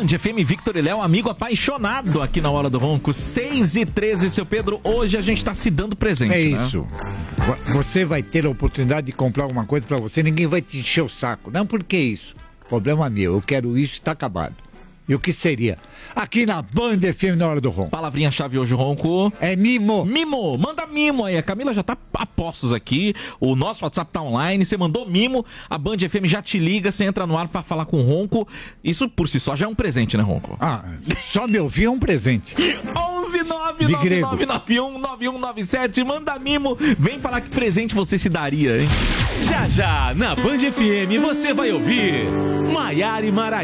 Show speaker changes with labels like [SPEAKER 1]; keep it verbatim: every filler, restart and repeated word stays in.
[SPEAKER 1] Band F M, Victor e Léo, amigo apaixonado aqui na Hora do Ronco. seis e treze, seu Pedro, hoje a gente tá se dando presente,
[SPEAKER 2] É
[SPEAKER 1] né?
[SPEAKER 2] isso. Você vai ter a oportunidade de comprar alguma coisa pra você, ninguém vai te encher o saco. Não, por que isso? Problema meu, eu quero isso e tá acabado. E o que seria? Aqui na Band F M na Hora do Ronco.
[SPEAKER 1] Palavrinha-chave hoje, Ronco.
[SPEAKER 2] É mimo.
[SPEAKER 1] Mimo, manda mimo aí. A Camila já tá a postos aqui. O nosso WhatsApp tá online. Você mandou mimo, a Band F M já te liga. Você entra no ar pra falar com o Ronco. Isso por si só já é um presente, né, Ronco?
[SPEAKER 2] Ah, só me ouvir é um presente.
[SPEAKER 1] onze nove nove nove nove um nove um nove sete. Manda mimo. Vem falar que presente você se daria, hein?
[SPEAKER 3] Já já, na Band F M, você vai ouvir Maiara e Maraíza.